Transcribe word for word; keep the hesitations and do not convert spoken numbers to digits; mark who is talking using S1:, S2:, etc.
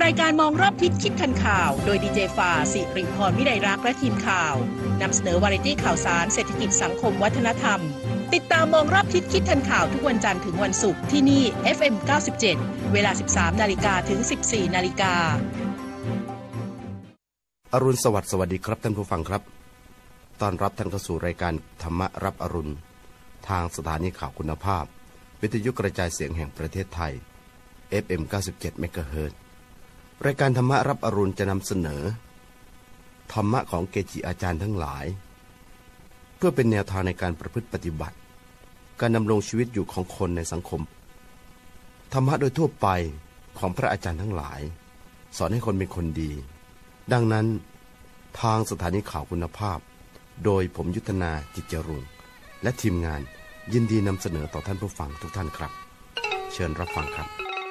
S1: รายการมองรอบทิศคิดทันข่าวโดยดีเจฟาสิริพรวิไลรักษ์และทีมข่าวนำเสนอวาไรตี้ข่าวสารเศรษฐกิจสังคมวัฒนธรรมติดตามมองรอบทิศคิดทันข่าวทุกวันจันทร์ถึงวันศุกร์ที่นี่ เอฟ เอ็ม เก้าสิบเจ็ด เวลา สิบสามนาฬิกา ถึง สิบสี่นาฬิกา
S2: อรุณสวัสดิ์สวัสดีครับท่านผู้ฟังครับต้อนรับท่านเข้าสู่รายการธรรมรับอรุณทางสถานีข่าวคุณภาพวิทยุกระจายเสียงแห่งประเทศไทย เอฟ เอ็ม เก้าสิบเจ็ด เมกะเฮิรตซ์รายการธรรมรับอรุณจะนำเสนอธรรมะของเกจิอาจารย์ทั้งหลายเพื่อเป็นแนวทางในการประพฤติปฏิบัติการดำรงชีวิตอยู่ของคนในสังคมธรรมะโดยทั่วไปของพระอาจารย์ทั้งหลายสอนให้คนเป็นคนดีดังนั้นทางสถานีข่าวคุณภาพโดยผมยุทธนาจิตจรุงและทีมงานยินดีนำเสนอต่อท่านผู้ฟังทุกท่านครับเชิญรับฟังครับ